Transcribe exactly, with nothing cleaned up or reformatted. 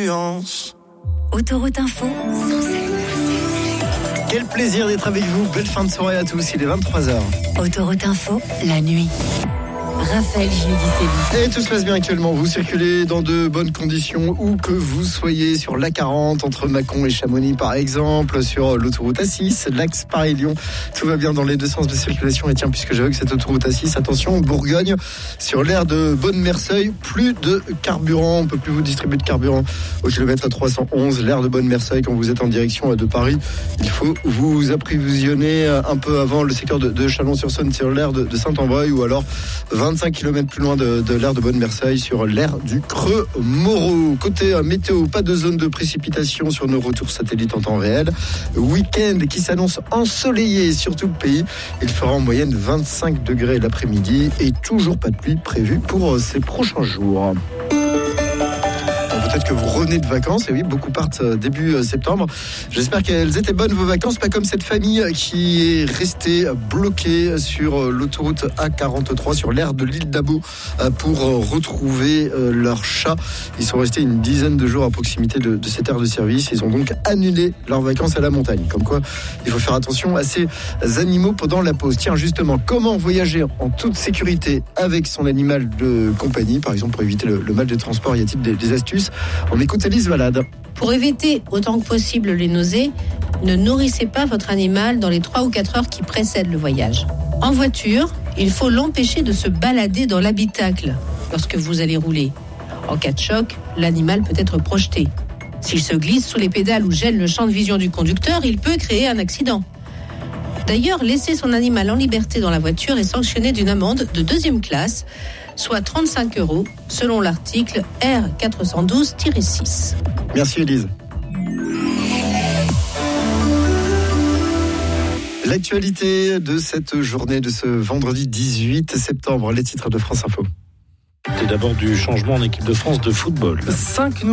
nuances. Autoroute Info, Quel plaisir d'être avec vous. Belle fin de soirée à tous. Il est vingt-trois heures. Autoroute Info, la nuit. Raphaël Giudicelli. Et tout se passe bien actuellement. Vous circulez dans de bonnes conditions, où que vous soyez, sur l'A quarante, entre Mâcon et Chamonix par exemple, sur l'autoroute A six, l'axe Paris-Lyon. Tout va bien dans les deux sens de circulation. Et tiens, puisque j'évoque cette autoroute A six, attention, Bourgogne, sur l'aire de Bonne-Merceuil, plus de carburant. On ne peut plus vous distribuer de carburant au kilomètre trois cent onze, l'aire de Bonne-Merceuil, quand vous êtes en direction de Paris. Il faut vous approvisionner un peu avant le secteur de, de Chalon-sur-Saône, sur l'aire de, de Saint-Ambreuil, ou alors vingt-cinq kilomètres plus loin de, de l'aire de Bonne-Merceuil, sur l'aire du Creux Moreau. Côté euh, météo, pas de zone de précipitation sur nos retours satellites en temps réel. Week-end qui s'annonce ensoleillé sur tout le pays. Il fera en moyenne vingt-cinq degrés l'après-midi et toujours pas de pluie prévue pour euh, ces prochains jours. Peut-être que vous revenez de vacances, et oui, beaucoup partent début septembre. J'espère qu'elles étaient bonnes, vos vacances, pas comme cette famille qui est restée bloquée sur l'autoroute A quarante-trois, sur l'aire de l'île d'Abo, pour retrouver leur chat. Ils sont restés une dizaine de jours à proximité de, de cette aire de service. Ils ont donc annulé leurs vacances à la montagne. Comme quoi, il faut faire attention à ces animaux pendant la pause. Tiens, justement, comment voyager en toute sécurité avec son animal de compagnie, par exemple pour éviter le, le mal de transport? Y a-t-il des, des astuces? On écoute Élise Valade. Pour éviter autant que possible les nausées, ne nourrissez pas votre animal dans les trois ou quatre heures qui précèdent le voyage. En voiture, il faut l'empêcher de se balader dans l'habitacle lorsque vous allez rouler. En cas de choc, l'animal peut être projeté. S'il se glisse sous les pédales ou gêne le champ de vision du conducteur, il peut créer un accident. D'ailleurs, laisser son animal en liberté dans la voiture est sanctionné d'une amende de deuxième classe, soit trente-cinq euros, selon l'article R quatre cent douze six. Merci Élise. L'actualité de cette journée, de ce vendredi dix-huit septembre, les titres de France Info. C'est d'abord du changement en équipe de France de football. Cinq